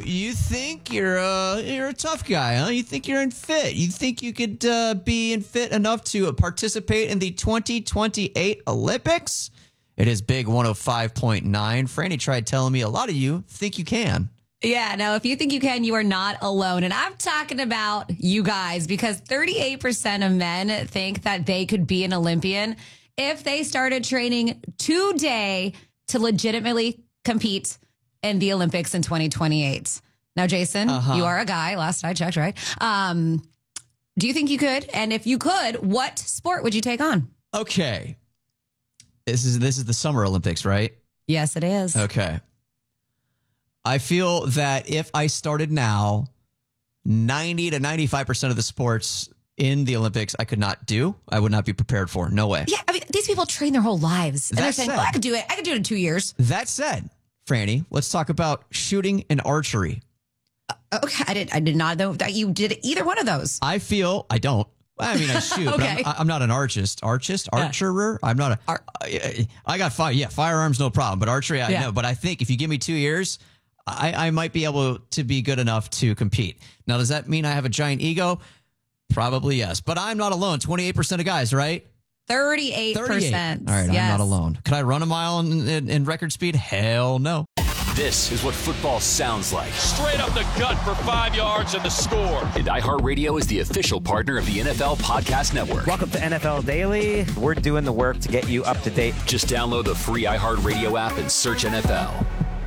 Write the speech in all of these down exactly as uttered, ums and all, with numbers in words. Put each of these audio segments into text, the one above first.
you think you're a, you're a tough guy, huh? You think you're in fit. You think you could uh, be in fit enough to participate in the twenty twenty-eight Olympics? It is Big one oh five point nine. Franny tried telling me a lot of you think you can. Yeah, no, if you think you can, you are not alone. And I'm talking about you guys because thirty-eight percent of men think that they could be an Olympian if they started training today to legitimately compete in the Olympics in twenty twenty-eight. Now, Jason, uh-huh. you are a guy. Last I checked, right? Um, do you think you could? And if you could, what sport would you take on? Okay. This is this is the Summer Olympics, right? Yes, it is. Okay. I feel that if I started now, ninety to ninety-five percent of the sports in the Olympics I could not do. I would not be prepared for. No way. Yeah, I mean, these people train their whole lives. And That they're saying, said- oh, I could do it. I could do it in two years. That said, Franny, let's talk about shooting and archery. Okay, I did I did not know that you did either one of those. I feel, I don't. I mean, I shoot, Okay. but I'm, I'm not an archist. Archist? Archerer? I'm not a, Ar- I, I got fire. Yeah, firearms, no problem. But archery, I Yeah. know. But I think if you give me two years, I, I might be able to be good enough to compete. Now, does that mean I have a giant ego? Probably yes. But I'm not alone. twenty-eight percent of guys, right? thirty-eight percent. All right, yes. I'm not alone. Could I run a mile in, in, in record speed? Hell no. This is what football sounds like. Straight up the gut for five yards and the score. And iHeartRadio is the official partner of the N F L Podcast Network. Welcome to N F L Daily. We're doing the work to get you up to date. Just download the free iHeartRadio app and search N F L.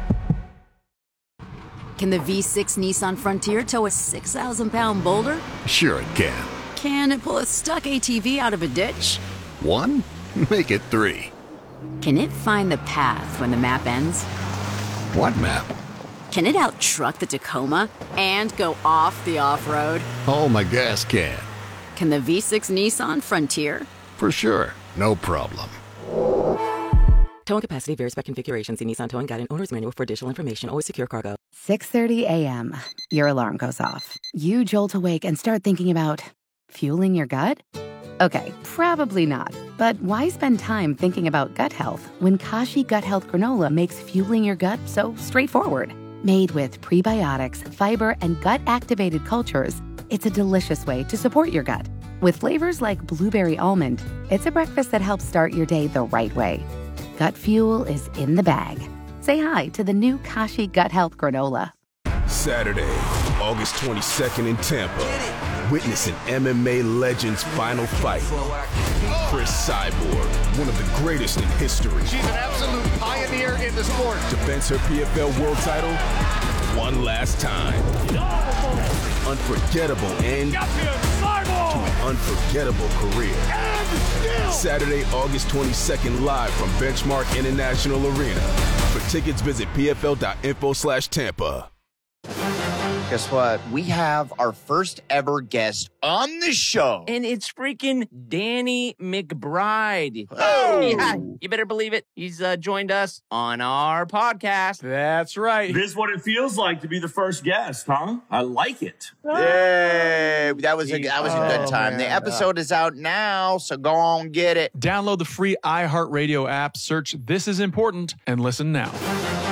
Can the V six Nissan Frontier tow a six thousand pound boulder? Sure it can. Can it pull a stuck A T V out of a ditch? One? Make it three. Can it find the path when the map ends? What map? Can it out-truck the Tacoma and go off the off-road? Oh, my gas can. Can the V six Nissan Frontier? For sure. No problem. Towing capacity varies by configuration. See Nissan Towing Guide and Owner's Manual for additional information. Always secure cargo. six thirty a.m. Your alarm goes off. You jolt awake and start thinking about fueling your gut? Okay, probably not. But why spend time thinking about gut health when Kashi Gut Health Granola makes fueling your gut so straightforward? Made with prebiotics, fiber, and gut-activated cultures, it's a delicious way to support your gut. With flavors like blueberry almond, it's a breakfast that helps start your day the right way. Gut fuel is in the bag. Say hi to the new Kashi Gut Health Granola. Saturday, August twenty-second in Tampa. Witness an M M A legend's final fight. Chris Cyborg, one of the greatest in history. She's an absolute pioneer in the sport. Defends her P F L world title one last time. Unforgettable end to an unforgettable career. Saturday, August twenty-second, live from Benchmark International Arena. For tickets, visit pfl.info slash Tampa. Guess what? We have our first ever guest on the show. And it's freaking Danny McBride. Oh! Yeah, you better believe it. He's uh, joined us on our podcast. That's right. This is what it feels like to be the first guest, huh? I like it. Yay! That was a, that was a good time. Oh, the episode is out now, so go on get it. Download the free iHeartRadio app, search This Is Important, and listen now.